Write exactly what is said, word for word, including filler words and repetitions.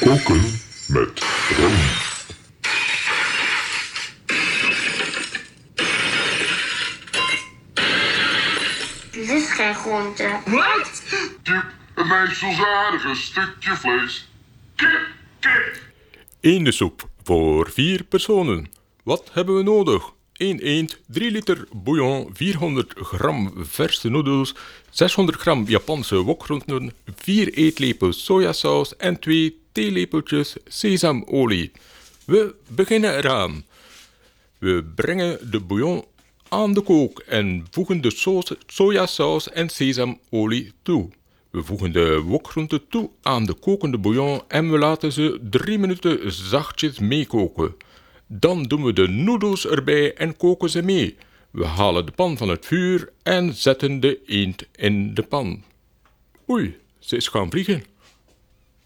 Koken met rum. Dit is geen groente. Wat? Kip, een meisselzadige stukje vlees. Kip, kip. Eendensoep voor vier personen. Wat hebben we nodig? één eend, drie liter bouillon, vierhonderd gram verse noedels, zeshonderd gram Japanse wokgroenten, vier eetlepels sojasaus en twee theelepeltjes sesamolie. We beginnen eraan. We brengen de bouillon aan de kook en voegen de soos, sojasaus en sesamolie toe. We voegen de wokgroenten toe aan de kokende bouillon en we laten ze drie minuten zachtjes meekoken. Dan doen we de noedels erbij en koken ze mee. We halen de pan van het vuur en zetten de eend in de pan. Oei, ze is gaan vliegen.